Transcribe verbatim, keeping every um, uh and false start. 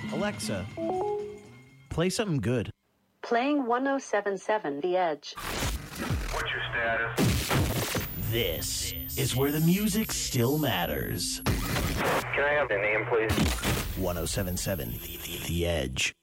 Alexa, play something good. Playing one oh seven point seven The Edge. What's your status? This is where the music still matters. Can I have the name, please? one oh seven point seven The Edge.